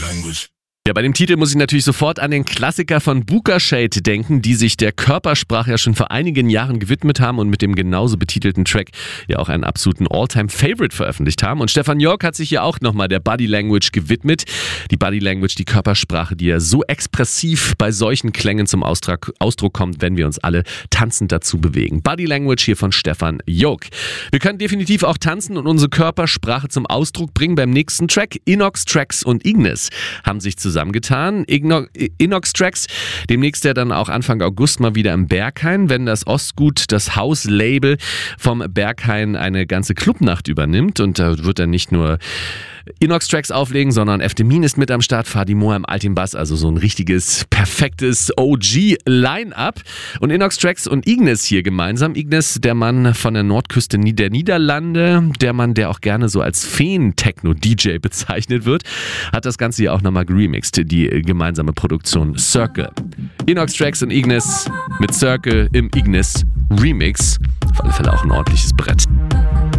Language. Ja, bei dem Titel muss ich natürlich sofort an den Klassiker von Booka Shade denken, die sich der Körpersprache ja schon vor einigen Jahren gewidmet haben und mit dem genauso betitelten Track ja auch einen absoluten All-Time-Favorite veröffentlicht haben. Und Stefan York hat sich ja auch nochmal der Body Language gewidmet. Die Body Language, die Körpersprache, die ja so expressiv bei solchen Klängen zum Ausdruck kommt, wenn wir uns alle tanzend dazu bewegen. Body Language hier von Stefan York. Wir können definitiv auch tanzen und unsere Körpersprache zum Ausdruck bringen beim nächsten Track. Inox Tracks und Ignis haben sich zusammengetan. Inox Tracks, demnächst ja dann auch Anfang August mal wieder im Berghain, wenn das Ostgut, das Hauslabel vom Berghain, eine ganze Clubnacht übernimmt. Und da wird dann nicht nur Inox Tracks auflegen, sondern Efdemin ist mit am Start, Fadi Moa im Altimbass, also so ein richtiges, perfektes OG-Line-Up. Und Inox Tracks und Ignis hier gemeinsam. Ignis, der Mann von der Nordküste der Niederlande, der Mann, der auch gerne so als Feen-Techno-DJ bezeichnet wird, hat das Ganze hier auch nochmal geremixed, die gemeinsame Produktion Circle. Inox Tracks und Ignis mit Circle im Ignis Remix. Auf alle Fälle auch ein ordentliches Brett.